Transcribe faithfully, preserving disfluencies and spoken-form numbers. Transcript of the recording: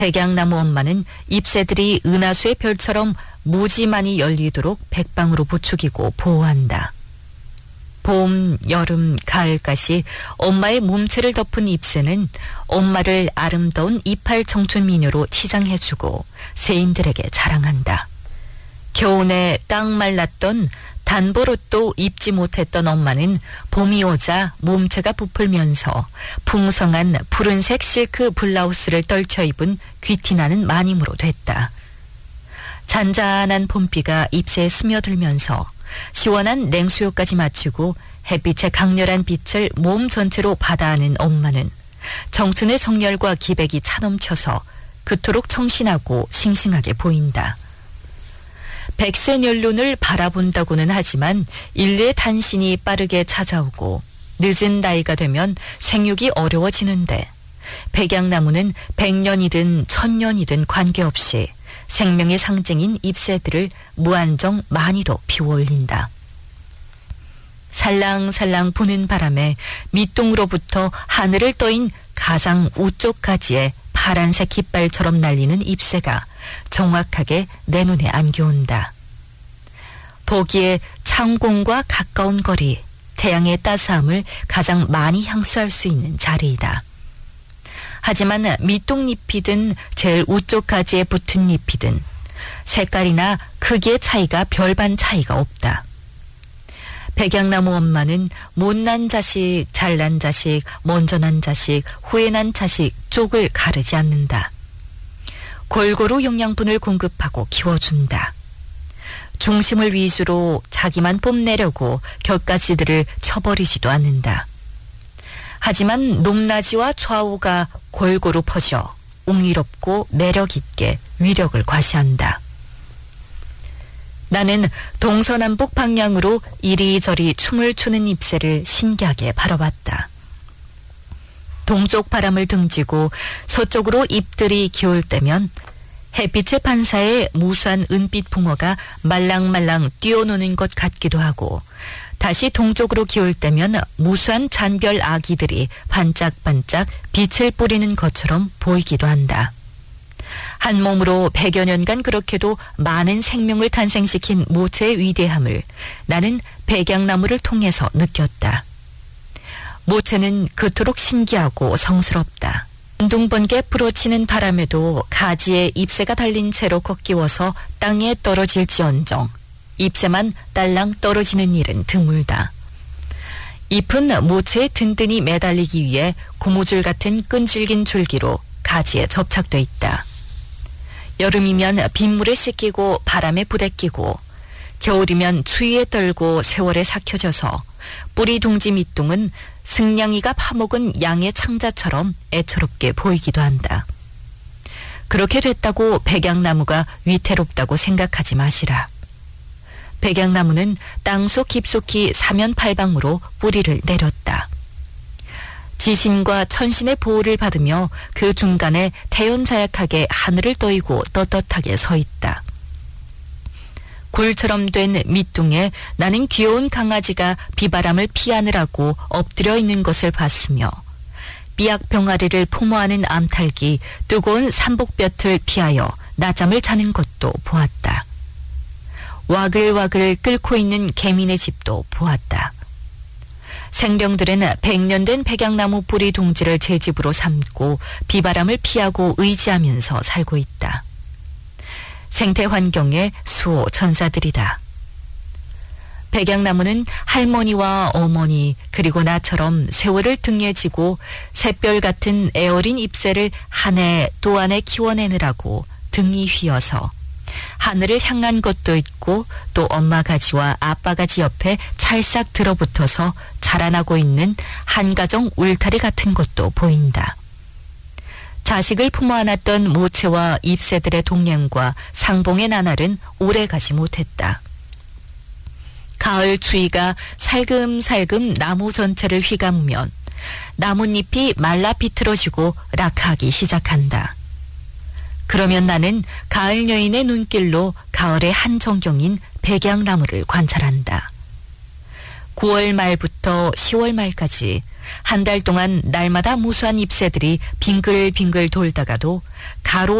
백양나무 엄마는 잎새들이 은하수의 별처럼 무지 많이 열리도록 백방으로 부추기고 보호한다. 봄, 여름, 가을까지 엄마의 몸체를 덮은 잎새는 엄마를 아름다운 이팔 청춘 미녀로 치장해주고 세인들에게 자랑한다. 겨우내 깡 말랐던 단벌옷도 입지 못했던 엄마는 봄이 오자 몸체가 부풀면서 풍성한 푸른색 실크 블라우스를 떨쳐 입은 귀티나는 마님으로 됐다. 잔잔한 봄비가 잎새에 스며들면서 시원한 냉수요까지 마치고 햇빛의 강렬한 빛을 몸 전체로 받아안은 엄마는 청춘의 정열과 기백이 차넘쳐서 그토록 청신하고 싱싱하게 보인다. 백세 연륜을 바라본다고는 하지만 인류의 탄신이 빠르게 찾아오고 늦은 나이가 되면 생육이 어려워지는데 백양나무는 백년이든 천년이든 관계없이 생명의 상징인 잎새들을 무한정 많이도 피워올린다. 살랑살랑 부는 바람에 밑둥으로부터 하늘을 떠인 가장 우쪽 가지에 파란색 깃발처럼 날리는 잎새가 정확하게 내 눈에 안겨온다. 보기에 창공과 가까운 거리, 태양의 따스함을 가장 많이 향수할 수 있는 자리이다. 하지만 밑둥잎이든 제일 우쪽 가지에 붙은 잎이든 색깔이나 크기의 차이가 별반 차이가 없다. 백양나무 엄마는 못난 자식, 잘난 자식, 먼저 난 자식, 후에 난 자식 쪽을 가르지 않는다. 골고루 영양분을 공급하고 키워준다. 중심을 위주로 자기만 뽐내려고 곁가지들을 쳐버리지도 않는다. 하지만 높낮이와 좌우가 골고루 퍼져 웅이롭고 매력있게 위력을 과시한다. 나는 동서남북 방향으로 이리저리 춤을 추는 잎새를 신기하게 바라봤다. 동쪽 바람을 등지고 서쪽으로 잎들이 기울 때면 햇빛의 반사에 무수한 은빛 붕어가 말랑말랑 뛰어노는 것 같기도 하고 다시 동쪽으로 기울 때면 무수한 잔별 아기들이 반짝반짝 빛을 뿌리는 것처럼 보이기도 한다. 한 몸으로 백여 년간 그렇게도 많은 생명을 탄생시킨 모체의 위대함을 나는 백양나무를 통해서 느꼈다. 모체는 그토록 신기하고 성스럽다. 둥번개 불어치는 바람에도 가지에 잎새가 달린 채로 걷기워서 땅에 떨어질지언정 잎새만 딸랑 떨어지는 일은 드물다. 잎은 모체에 든든히 매달리기 위해 고무줄 같은 끈질긴 줄기로 가지에 접착돼 있다. 여름이면 빗물에 씻기고 바람에 부대끼고 겨울이면 추위에 떨고 세월에 삭혀져서 뿌리 둥지 밑둥은 승냥이가 파먹은 양의 창자처럼 애처롭게 보이기도 한다. 그렇게 됐다고 백양나무가 위태롭다고 생각하지 마시라. 백양나무는 땅속 깊숙이 사면팔방으로 뿌리를 내렸다. 지신과 천신의 보호를 받으며 그 중간에 태연자약하게 하늘을 떠이고 떳떳하게 서 있다. 굴처럼 된 밑둥에 나는 귀여운 강아지가 비바람을 피하느라고 엎드려 있는 것을 봤으며 삐약 병아리를 포모하는 암탉이 뜨거운 삼복볕을 피하여 낮잠을 자는 것도 보았다. 와글와글 끓고 있는 개민의 집도 보았다. 생령들은 백년 된 백양나무 뿌리 둥지를 제 집으로 삼고 비바람을 피하고 의지하면서 살고 있다. 생태 환경의 수호 천사들이다. 백양나무는 할머니와 어머니 그리고 나처럼 세월을 등에 지고 샛별 같은 애어린 잎새를 한 해 또 한 해 키워내느라고 등이 휘어서 하늘을 향한 것도 있고 또 엄마 가지와 아빠 가지 옆에 찰싹 들어붙어서 자라나고 있는 한가정 울타리 같은 것도 보인다. 자식을 품어 안았던 모체와 잎새들의 동행과 상봉의 나날은 오래가지 못했다. 가을 추위가 살금살금 나무 전체를 휘감으면 나뭇잎이 말라 비틀어지고 락하기 시작한다. 그러면 나는 가을 여인의 눈길로 가을의 한 정경인 백양나무를 관찰한다. 구월 말부터 시월 말까지 한 달 동안 날마다 무수한 잎새들이 빙글빙글 돌다가도 가로